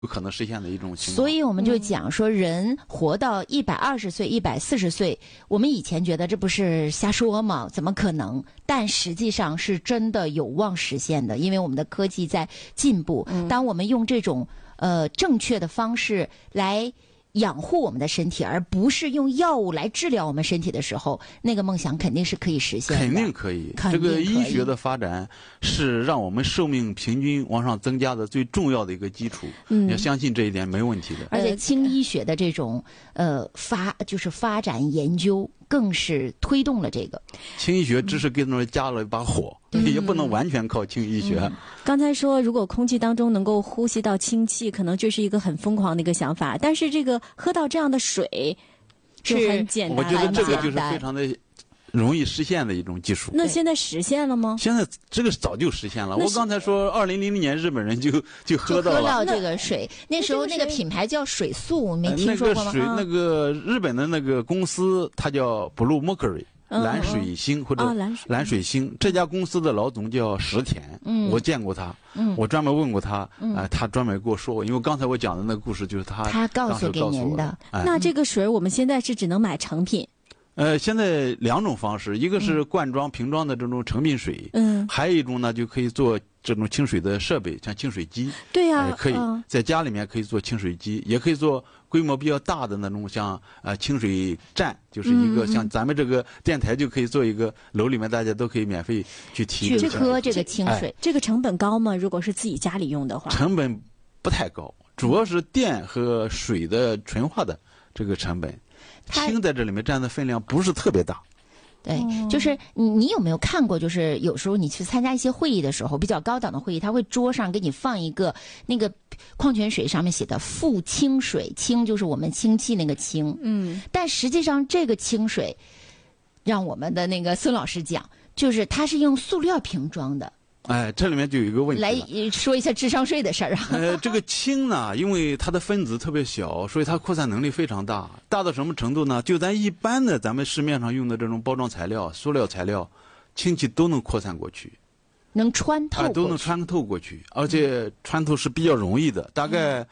有可能实现的一种情况。 所以我们就讲说，人活到120岁、140岁，我们以前觉得这不是瞎说吗？怎么可能？但实际上是真的有望实现的，因为我们的科技在进步。当我们用这种正确的方式来养护我们的身体，而不是用药物来治疗我们身体的时候，那个梦想肯定是可以实现的。 肯定可以。这个医学的发展是让我们寿命平均往上增加的最重要的一个基础。要相信这一点没问题的。 而且轻医学的这种发展研究，更是推动了这个。 轻医学只是给他们加了一把火，也不能完全靠轻医学。 刚才说，如果空气当中能够呼吸到氢气，可能这是一个很疯狂的一个想法。但是这个喝到这样的水就很简单， 我觉得这个就是非常的容易实现的一种技术。 那现在实现了吗？ 现在这个早就实现了。我刚才说2000年日本人就喝到了， 喝到这个水。那时候那个品牌叫水素，没听说过吗？ 那个日本的那个公司，它叫 Blue Mercury。蓝水星或者蓝水星，这家公司的老总叫石田，我见过他，我专门问过他，他专门跟我说过，因为刚才我讲的那个故事就是他告诉给您的。 那这个水我们现在是只能买成品？ 现在2种方式，一个是罐装、瓶装的这种成品水，还有一种呢就可以做这种清水的设备，像净水机。 对呀， 可以在家里面可以做清水机，也可以做规模比较大的那种，像清水站，就是一个像咱们这个电台就可以做一个，楼里面大家都可以免费去提去喝这个清水。 这个成本高吗？如果是自己家里用的话， 成本不太高，主要是电和水的纯化的这个成本。氢在这里面占的分量不是特别大。 对，就是你有没有看过？就是有时候你去参加一些会议的时候，比较高档的会议，他会桌上给你放一个那个矿泉水，上面写的富氢水，氢就是我们氢气那个氢。但实际上这个清水，让我们的那个孙老师讲，就是它是用塑料瓶装的。 这里面就有一个问题。 来说一下智商税的事儿啊。 这个氢呢，因为它的分子特别小，所以它扩散能力非常大。大到什么程度呢？就咱一般的咱们市面上用的这种包装材料、塑料材料，氢气都能扩散过去， 能穿透过去， 都能穿透过去，而且穿透是比较容易的。大概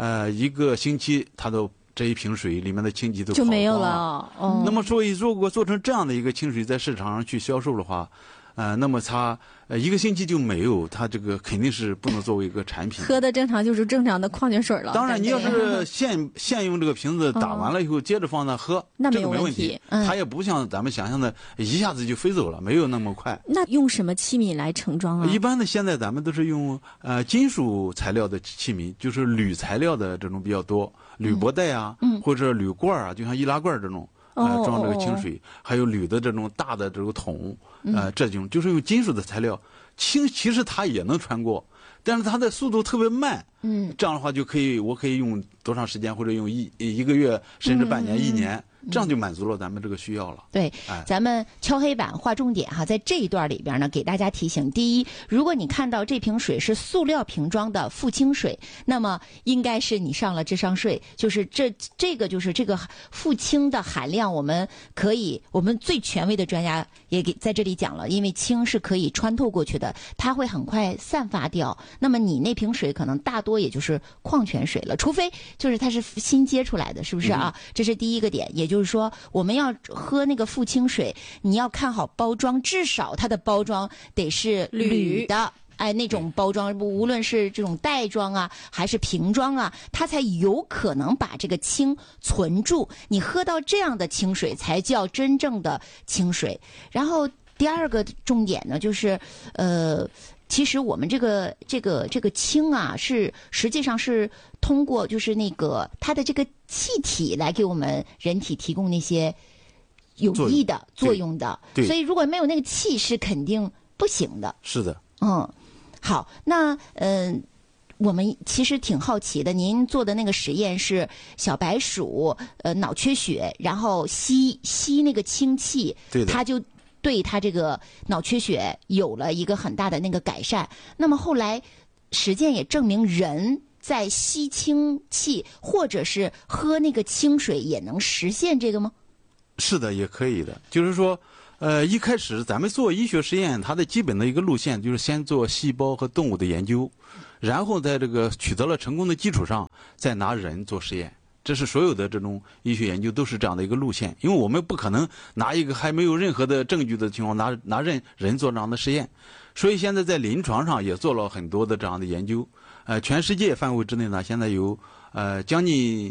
1个星期，它都这一瓶水里面的氢气都就没有了。 那么所以如果做成这样的一个清水在市场上去销售的话，那么它1个星期就没有，它这个肯定是不能作为一个产品。 喝的正常就是正常的矿泉水了。 当然，你要是现用这个瓶子打完了以后，接着放那喝， 那这个没问题。它也不像咱们想象的一下子就飞走了，没有那么快。 那用什么器皿来盛装啊？ 一般的现在咱们都是用金属材料的器皿，就是铝材料的这种比较多，铝箔袋啊，或者铝罐啊，就像易拉罐这种。装这个清水，还有铝的这种大的这个桶，这种就是用金属的材料，氢其实它也能穿过，但是它的速度特别慢，这样的话我可以用多长时间，或者用一个月，甚至半年、1年。这样就满足了咱们这个需要了。 对，咱们敲黑板划重点哈，在这一段里边呢，给大家提醒：第一，如果你看到这瓶水是塑料瓶装的富氢水，那么应该是你上了智商税，就是这个就是这个富氢的含量，我们最权威的专家也给在这里讲了，因为氢是可以穿透过去的，它会很快散发掉。那么你那瓶水可能大多也就是矿泉水了，除非就是它是新接出来的，是不是啊？这是第一个点，也就是说，我们要喝那个富氢水，你要看好包装，至少它的包装得是铝的，那种包装，无论是这种袋装啊，还是瓶装啊，它才有可能把这个氢存住。你喝到这样的清水，才叫真正的清水。然后第二个重点呢，就是其实我们这个氢啊，实际上是通过就是那个它的这个气体来给我们人体提供那些有益的作用的，所以如果没有那个气是肯定不行的。 是的。 好，那我们其实挺好奇的，您做的那个实验是小白鼠脑缺血，然后吸那个氢气， 对的， 它就对他这个脑缺血有了一个很大的那个改善。那么后来实践也证明，人在吸氢气或者是喝那个清水也能实现这个吗？ 是的，也可以的。就是说一开始咱们做医学实验，它的基本的一个路线就是先做细胞和动物的研究， 然后在这个取得了成功的基础上，再拿人做实验。这是所有的这种医学研究都是这样的一个路线，因为我们不可能拿一个还没有任何的证据的情况拿人做这样的实验，所以现在在临床上也做了很多的这样的研究。全世界范围之内呢，现在有将近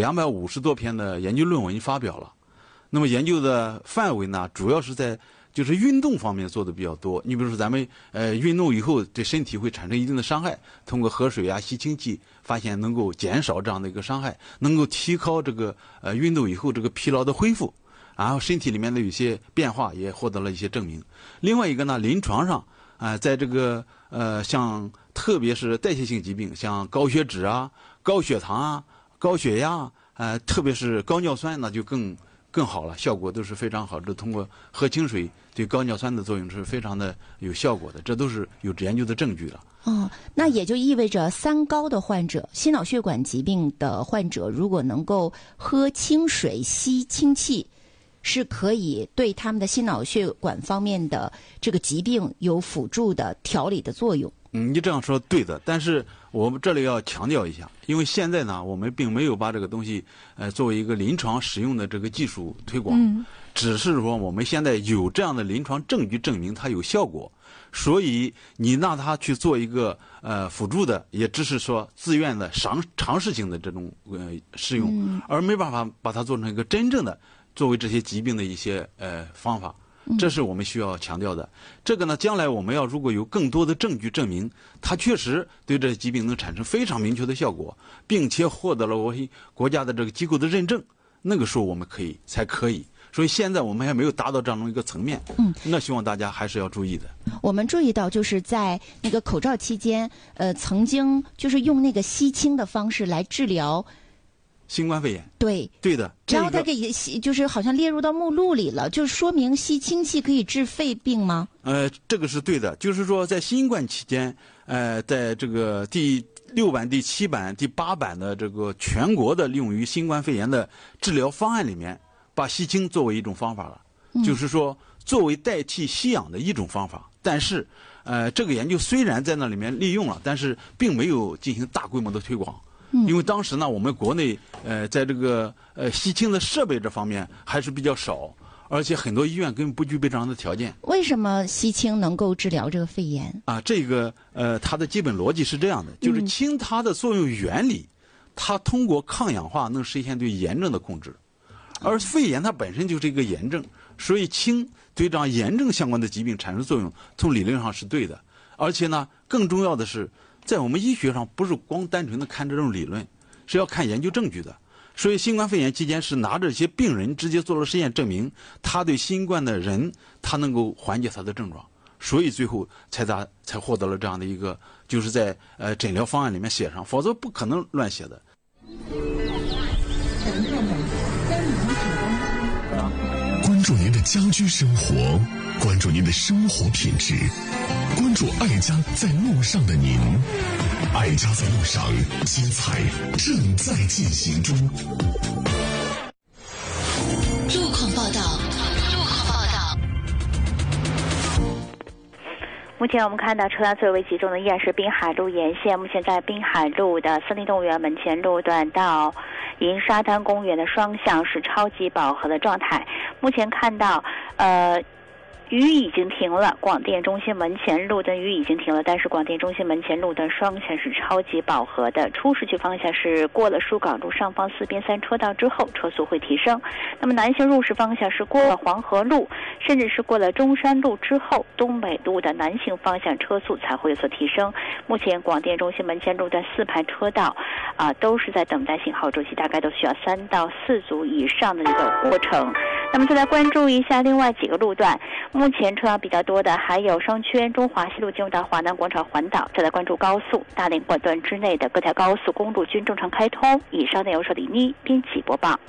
250多篇的研究论文发表了。那么研究的范围呢，主要是在就是运动方面做的比较多。你比如说咱们运动以后对身体会产生一定的伤害，通过喝水啊、吸氢气，发现能够减少这样的一个伤害，能够提高这个运动以后这个疲劳的恢复，然后身体里面的有些变化也获得了一些证明。另外一个呢，临床上在这个像特别是代谢性疾病，像高血脂啊、高血糖啊、高血压特别是高尿酸，那就更好了，效果都是非常好。这通过喝清水对高尿酸的作用是非常的有效果的，这都是有研究的证据了。 那也就意味着三高的患者、心脑血管疾病的患者，如果能够喝清水、吸氢气，是可以对他们的心脑血管方面的这个疾病有辅助的调理的作用。 你这样说对的，但是我们这里要强调一下，因为现在呢，我们并没有把这个东西作为一个临床使用的这个技术推广，只是说我们现在有这样的临床证据证明它有效果，所以你让它去做一个辅助的，也只是说自愿的尝试性的这种使用，而没办法把它做成一个真正的作为这些疾病的一些方法。这是我们需要强调的。这个呢，将来我们要如果有更多的证据证明它确实对这疾病能产生非常明确的效果，并且获得了我国家的这个机构的认证，那个时候我们才可以。所以现在我们还没有达到这样一个层面，那希望大家还是要注意的。 我们注意到，就是在那个口罩期间，曾经就是用那个吸氢的方式来治疗新冠肺炎， 对的， 然后它给就是好像列入到目录里了，就说明吸氢气可以治肺病吗？ 这个是对的，就是说在新冠期间，在这个第6版、第7版、第8版的这个全国的用于新冠肺炎的治疗方案里面，把吸氢作为一种方法了，就是说作为代替吸氧的一种方法。但是，这个研究虽然在那里面利用了，但是并没有进行大规模的推广。因为当时呢，我们国内在这个吸氢的设备这方面还是比较少，而且很多医院根本不具备这样的条件。 为什么吸氢能够治疗这个肺炎？ 这个它的基本逻辑是这样的，就是氢它的作用原理，它通过抗氧化能实现对炎症的控制，而肺炎它本身就是一个炎症，所以氢对这样炎症相关的疾病产生作用，从理论上是对的。而且呢，更重要的是，在我们医学上不是光单纯的看这种理论，是要看研究证据的。所以新冠肺炎期间是拿着一些病人直接做了实验，证明他对新冠的人，他能够缓解他的症状，所以最后才获得了这样的一个，就是在诊疗方案里面写上，否则不可能乱写的。 关注您的家居生活，关注您的生活品质，关注爱家在路上的您。爱家在路上，精彩正在进行中。 路况报道。 目前我们看到车辆最为集中的依然是滨海路沿线，目前在滨海路的森林动物园门前路段到银沙滩公园的双向是超级饱和的状态。目前看到雨已经停了，广电中心门前路的雨已经停了，但是广电中心门前路的双向是超级饱和的。出市区方向是过了疏港路上方4边3车道之后，车速会提升。那么南行入市方向是过了黄河路，甚至是过了中山路之后，东北路的南行方向车速才会有所提升。目前广电中心门前路的4排车道都是在等待信号周期，大概都需要3到4组以上的一个过程。那么再来关注一下另外几个路段，目前车辆比较多的还有商圈中华西路进入到华南广场环岛，再来关注高速大连管段之内的各条高速公路均正常开通。以上内容是李妮编辑播报。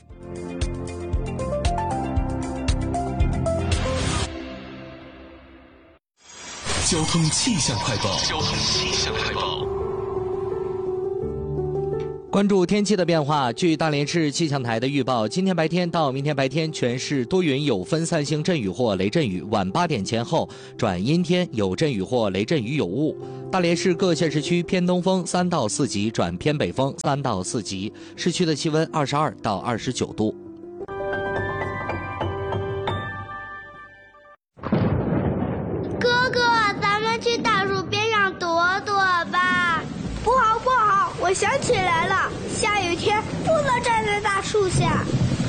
交通气象快报。 关注天气的变化，据大连市气象台的预报，今天白天到明天白天全市多云有分散性阵雨或雷阵雨，晚8点前后转阴天，有阵雨或雷阵雨有雾。大连市各县市区偏东风3到4级转偏北风3到4级，市区的气温22到29度。 哥哥，咱们去大树边上躲躲吧。 不好不好，我想起来了，下雨天不能站在大树下。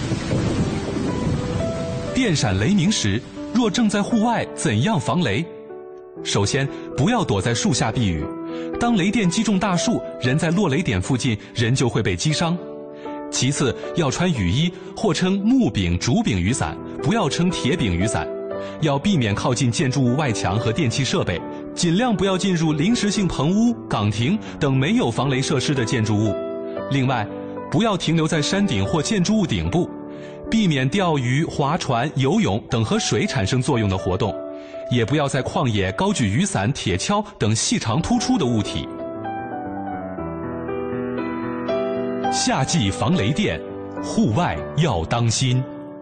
电闪雷鸣时，若正在户外，怎样防雷？首先，不要躲在树下避雨。当雷电击中大树，人在落雷点附近，人就会被击伤。其次，要穿雨衣或撑木柄、竹柄雨伞，不要撑铁柄雨伞。要避免靠近建筑物外墙和电气设备，尽量不要进入临时性棚屋、岗亭等没有防雷设施的建筑物。另外，不要停留在山顶或建筑物顶部，避免钓鱼、划船、游泳等和水产生作用的活动，也不要在旷野高举雨伞、铁锹等细长突出的物体。夏季防雷电，户外要当心。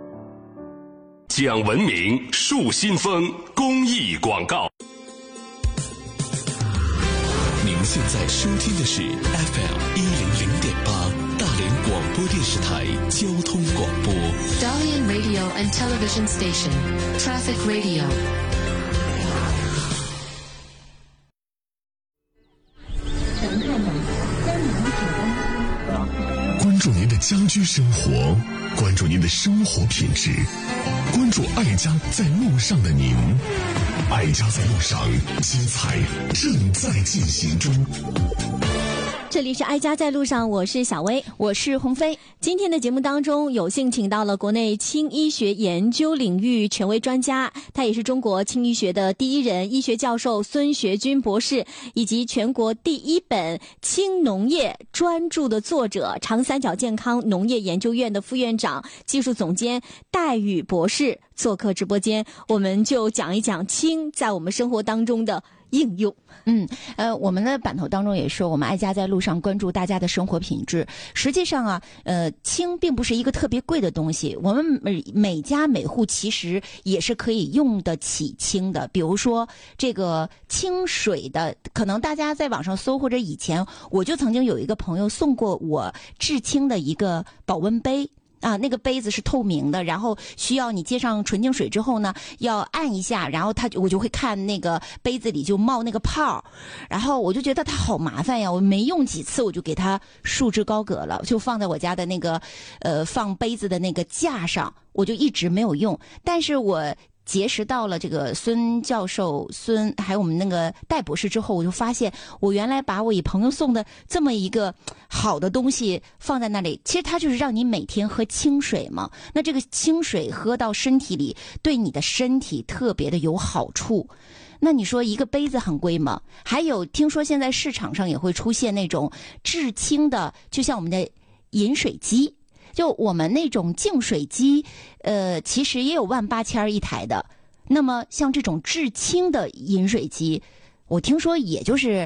讲文明树新风公益广告。您现在收听的是 FM100.8大连广播电视台交通广播。 Dalian Radio and Television Station, Traffic Radio。 关注您的家居生活，关注您的生活品质，关注爱家在路上的您。爱家在路上，精彩正在进行中。 这里是爱家在路上，我是小薇， 我是鸿飞。 今天的节目当中，有幸请到了国内轻医学研究领域权威专家，他也是中国轻医学的第一人，医学教授孙学军博士，以及全国第一本轻农业专著的作者，长三角健康农业研究院的副院长、技术总监戴宇博士做客直播间，我们就讲一讲轻在我们生活当中的应用。 我们的版头当中也说，我们爱家在路上关注大家的生活品质。实际上啊，氢并不是一个特别贵的东西，我们每家每户其实也是可以用得起氢的。比如说这个清水的，可能大家在网上搜，或者以前我就曾经有一个朋友送过我制氢的一个保温杯。啊，那个杯子是透明的，然后需要你接上纯净水之后呢，要按一下，然后我就会看那个杯子里就冒那个泡，然后我就觉得它好麻烦呀，我没用几次我就给它束之高阁了，就放在我家的那个放杯子的那个架上，我就一直没有用。但是我结识到了这个孙教授、还有我们那个戴博士之后，我就发现我原来把我一朋友送的这么一个好的东西放在那里，其实它就是让你每天喝清水嘛。那这个清水喝到身体里，对你的身体特别的有好处。那你说一个杯子很贵吗？还有听说现在市场上也会出现那种制氢的，就像我们的饮水机。就我们那种净水机，其实也有18000一台的。那么像这种制氢的饮水机，我听说也就是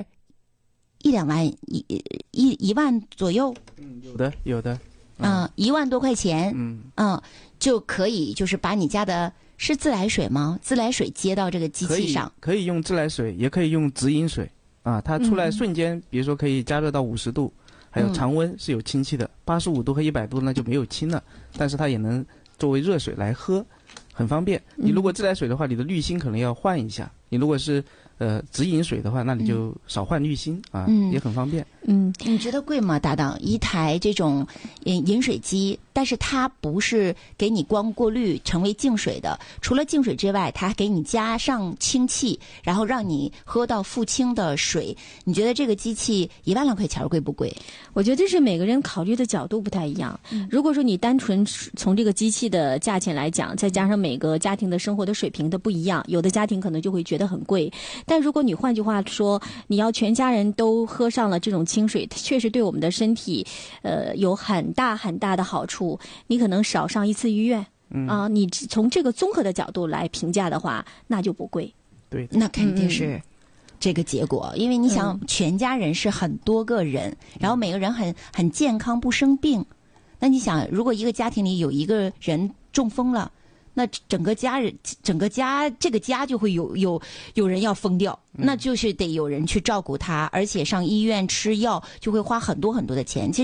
1-2万，一万左右。 有的。 1万多块钱。就可以就是把你家的是自来水吗？自来水接到这个机器上， 可以用自来水，也可以用直饮水啊。它出来瞬间，比如说可以加热到50度。还有常温是有氢气的，85度和100度那就没有氢了，但是它也能作为热水来喝，很方便。你如果自来水的话，你的滤芯可能要换一下；你如果是直饮水的话，那你就少换滤芯啊，也很方便。 你觉得贵吗，搭档？一台这种饮水机，但是它不是给你光过滤成为净水的，除了净水之外，它还给你加上氢气，然后让你喝到富氢的水。你觉得这个机器1万来块钱贵不贵？ 我觉得这是每个人考虑的角度不太一样。如果说你单纯从这个机器的价钱来讲，再加上每个家庭的生活的水平的不一样，有的家庭可能就会觉得很贵。但如果你换句话说，你要全家人都喝上了这种清水，确实对我们的身体有很大很大的好处。你可能少上一次医院你从这个综合的角度来评价的话，那就不贵。 对， 那肯定是这个结果，因为你想，全家人是很多个人，然后每个人很健康，不生病。那你想，如果一个家庭里有一个人中风了，那整个家这个家就会有人要疯掉，那就是得有人去照顾他，而且上医院吃药就会花很多很多的钱。其实